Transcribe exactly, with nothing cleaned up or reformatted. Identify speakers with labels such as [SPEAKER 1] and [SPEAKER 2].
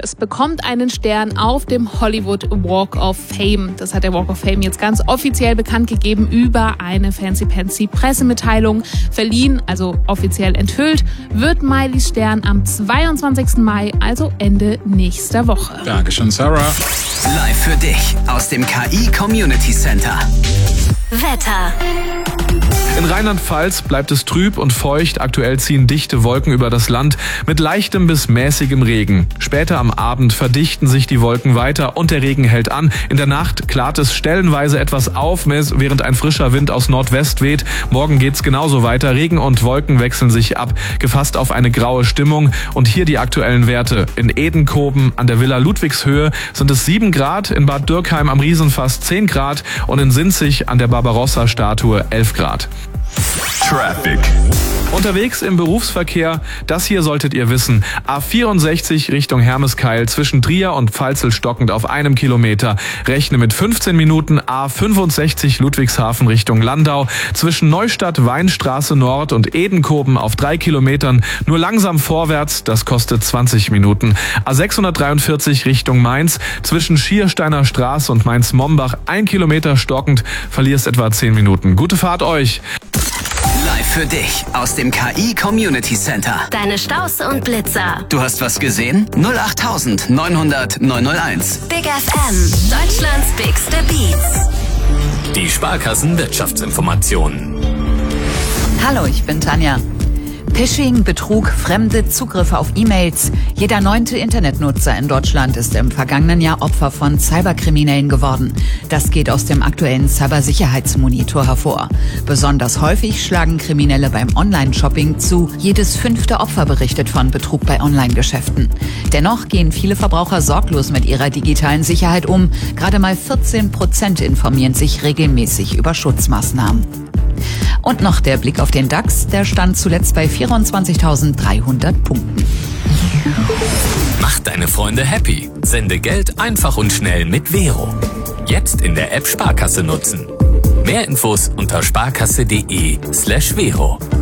[SPEAKER 1] Es bekommt einen Stern auf dem Hollywood Walk of Fame. Das hat der Walk of Fame jetzt ganz offiziell bekannt gegeben über eine fancy-pancy Pressemitteilung. Verliehen, also offiziell enthüllt, wird Miley's Stern am zweiundzwanzigsten Mai, also Ende nächster Woche.
[SPEAKER 2] Dankeschön, Sarah.
[SPEAKER 3] Live für dich aus dem K I Community Center.
[SPEAKER 4] Wetter.
[SPEAKER 5] In Rheinland-Pfalz bleibt es trüb und feucht. Aktuell ziehen dichte Wolken über das Land mit leichtem bis mäßigem Regen. Später am Abend verdichten sich die Wolken weiter und der Regen hält an. In der Nacht klart es stellenweise etwas auf, während ein frischer Wind aus Nordwest weht. Morgen geht's genauso weiter. Regen und Wolken wechseln sich ab, gefasst auf eine graue Stimmung. Und hier die aktuellen Werte. In Edenkoben an der Villa Ludwigshöhe sind es sieben Grad, in Bad Dürkheim am Riesenfass zehn Grad und in Sinzig an der Barbarossa-Statue elf Grad.
[SPEAKER 6] Traffic.
[SPEAKER 5] Unterwegs im Berufsverkehr, das hier solltet ihr wissen. A vierundsechzig Richtung Hermeskeil zwischen Trier und Pfalzel stockend auf einem Kilometer. Rechne mit fünfzehn Minuten. A fünfundsechzig Ludwigshafen Richtung Landau zwischen Neustadt, Weinstraße Nord und Edenkoben auf drei Kilometern. Nur langsam vorwärts, das kostet zwanzig Minuten. A sechshundertdreiundvierzig Richtung Mainz zwischen Schiersteiner Straße und Mainz-Mombach ein Kilometer stockend, verlierst etwa zehn Minuten. Gute Fahrt euch!
[SPEAKER 3] Live für dich aus dem K I Community Center.
[SPEAKER 4] Deine Staus und Blitzer.
[SPEAKER 3] Du hast was gesehen? null acht neun hundert neun null eins.
[SPEAKER 4] Big F M, Deutschlands bigste Beats.
[SPEAKER 7] Die Sparkassen-Wirtschaftsinformationen.
[SPEAKER 8] Hallo, ich bin Tanja. Phishing, Betrug, fremde Zugriffe auf E-Mails. Jeder neunte Internetnutzer in Deutschland ist im vergangenen Jahr Opfer von Cyberkriminellen geworden. Das geht aus dem aktuellen Cybersicherheitsmonitor hervor. Besonders häufig schlagen Kriminelle beim Online-Shopping zu. Jedes fünfte Opfer berichtet von Betrug bei Online-Geschäften. Dennoch gehen viele Verbraucher sorglos mit ihrer digitalen Sicherheit um. Gerade mal vierzehn Prozent informieren sich regelmäßig über Schutzmaßnahmen. Und noch der Blick auf den DAX, der stand zuletzt bei vierundzwanzigtausenddreihundert Punkten.
[SPEAKER 7] Mach deine Freunde happy. Sende Geld einfach und schnell mit Vero. Jetzt in der App Sparkasse nutzen. Mehr Infos unter sparkasse.de slash Vero.